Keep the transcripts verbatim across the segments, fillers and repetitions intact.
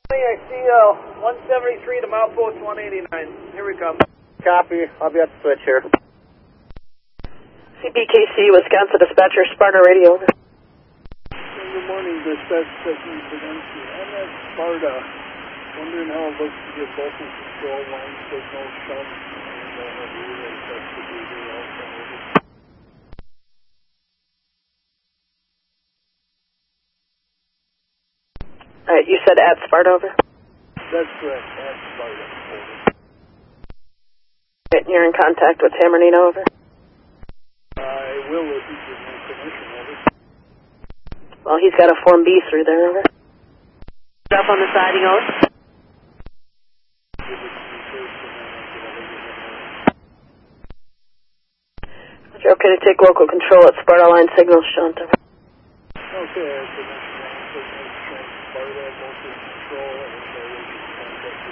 I see uh, one seventy-three to milepost one eighty-nine. Here we come. Copy. I'll be at the switch here. C P K C, Wisconsin Dispatcher, Sparta Radio. Good morning, Dispatch Technique Fidency. I'm at Sparta. Wondering how it looks to get local control line signal shunt and uh, have relay test to do here also. Alright, you said at Sparta, over? That's correct, at Sparta, over. Right, you're in contact with Tamernino, over? I will if you give me permission, over. Well, he's got a Form B through there, over. Up on the siding, over? You're okay to take local control at Sparta line signal shunt, over? Okay, I permission line signal shunt, Sparta, local control, and I will be contacted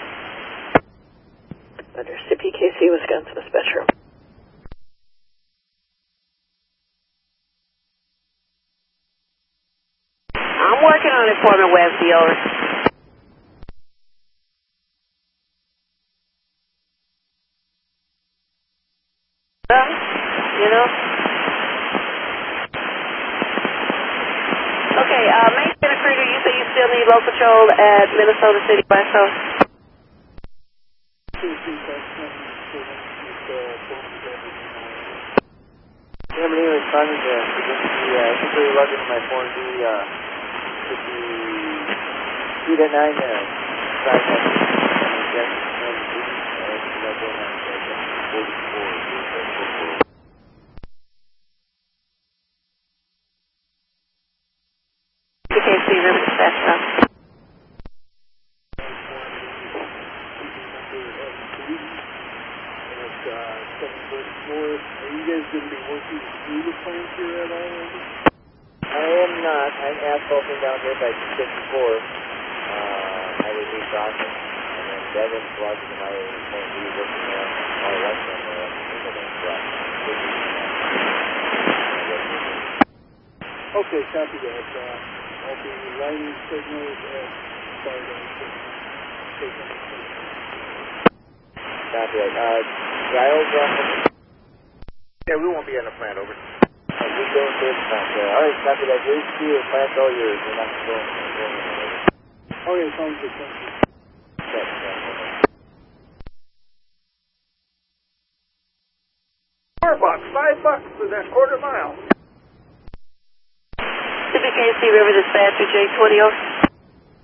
by Under C P K C, Wisconsin Dispatcher. I'm working on it for me, Westy, over. Well, you know. Okay, uh, Mason and Krieger, you say you still need local control at Minnesota City West Coast? Yeah, my name is Simon. Uh, I think we logged into my Form B, uh, fifty, eight at nine, uh, five, uh, C P K C, River Dispatcher. Are you guys going to be working through the plant here at all? I am not. I'm asphalting down here by two fifty-four, uh, Highway eight crossing, and then Devin's logging in my Form B working on all right on the Inland crossing. Okay, copy that. Uh, I'll be lighting signals at Sparta. Copy that. Uh, Giles, uh, Yeah, we won't be in the plant, over. Uh, we're going to the plant there. All right, copy that. Here's the plant all yours. We're not going anywhere. Okay, sounds good. Thank you. Check, check. Four bucks, five bucks for that quarter mile. C P K C, River Dispatcher, J twenty, over.